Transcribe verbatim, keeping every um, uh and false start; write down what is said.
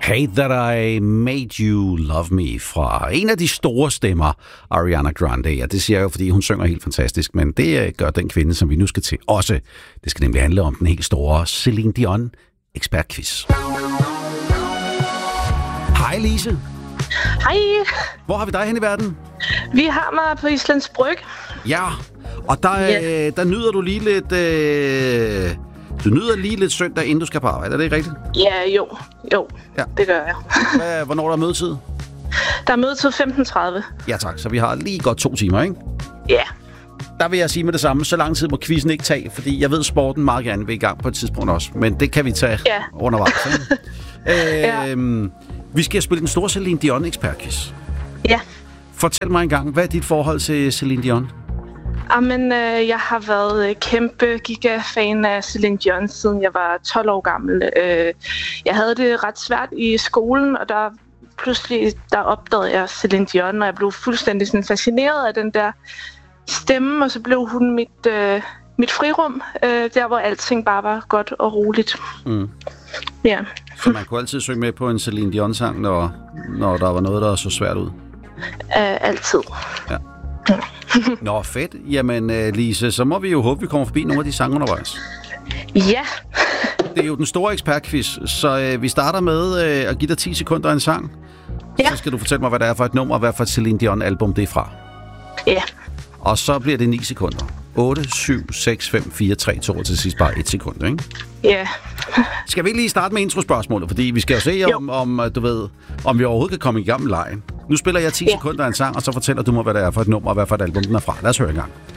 Hate That I Made You Love Me fra en af de store stemmer, Ariana Grande. Ja, det siger jeg jo, fordi hun synger helt fantastisk, men det gør den kvinde, som vi nu skal til også. Det skal nemlig handle om den helt store Celine Dion ekspertquiz. Hej Lise. Hej. Hvor har vi dig hen i verden? Vi har mig på Islands Bryg. Ja, og der, yeah. øh, der nyder du lige lidt... Øh, du nyder lige lidt søndag, inden du skal på arbejde. Er det ikke rigtigt? Ja, jo. Jo, ja. Det gør jeg. Hvad, hvornår er der mødetid? Der er mødetid femten tredive. Ja tak, så vi har lige godt to timer, ikke? Ja. Der vil jeg sige med det samme. Så lang tid må quizzen ikke tage, fordi jeg ved, sporten meget gerne vil i gang på et tidspunkt også. Men det kan vi tage ja. undervejs. øh, ja. Vi skal spille den store Celine Dion ekspertquiz. Ja. Fortæl mig engang, hvad er dit forhold til Celine Dion? Jamen, øh, jeg har været kæmpe gigafan af Celine Dion, siden jeg var tolv år gammel. Øh, jeg havde det ret svært i skolen, og der pludselig der opdagede jeg Celine Dion, og jeg blev fuldstændig sådan fascineret af den der stemme, og så blev hun mit, øh, mit frirum, øh, der hvor alting bare var godt og roligt. Mm. Ja. Så man kunne altid synge med på en Celine Dion-sang, når, når der var noget, der så svært ud? Uh, altid. Ja. Nå, fedt. Jamen, Lise, så må vi jo håbe, vi kommer forbi nogle af de sange undervejs. Ja. Det er jo den store ekspertquiz, så øh, vi starter med øh, at give dig ti sekunder af en sang. Ja. Så skal du fortælle mig, hvad det er for et nummer, og hvad for et Celine Dion-album det er fra. Ja. Og så bliver det ni sekunder. otte, syv, seks, fem, fire, tre, to, og til sidst bare et sekund, ikke? Ja. Skal vi ikke lige starte med introspørgsmålet? Fordi vi skal jo se, jo. Om, om, du ved, om vi overhovedet kan komme i gang med lejen. Nu spiller jeg ti ja. sekunder af en sang, og så fortæller du mig, hvad det er for et nummer, og hvad for et album den er fra. Lad os høre en gang.